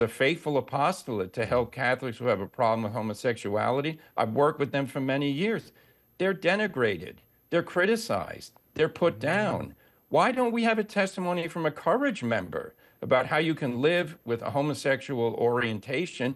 a faithful apostolate to help Catholics who have a problem with homosexuality. I've worked with them for many years. They're denigrated, they're criticized, they're put down. Why don't we have a testimony from a Courage member about how you can live with a homosexual orientation